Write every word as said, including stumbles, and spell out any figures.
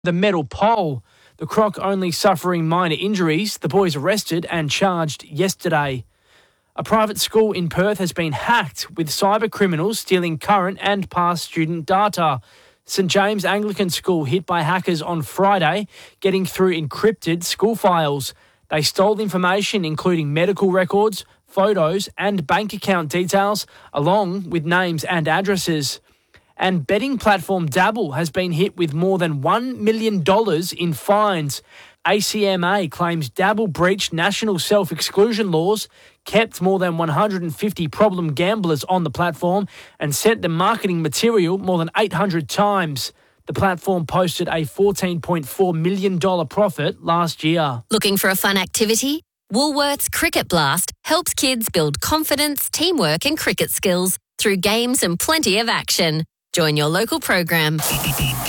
The medal pole. The croc only suffering minor injuries. The boys arrested and charged yesterday. A private school in Perth has been hacked with cyber criminals stealing current and past student data. St James Anglican School hit by hackers on Friday, getting through encrypted school files. They stole information including medical records, photos and bank account details, along with names and addresses. And betting platform Dabble has been hit with more than one million dollars in fines. A C M A claims Dabble breached national self-exclusion laws, kept more than one hundred fifty problem gamblers on the platform and sent them marketing material more than eight hundred times. The platform posted a fourteen point four million dollars profit last year. Looking for a fun activity? Woolworths Cricket Blast helps kids build confidence, teamwork and cricket skills through games and plenty of action. Join your local program.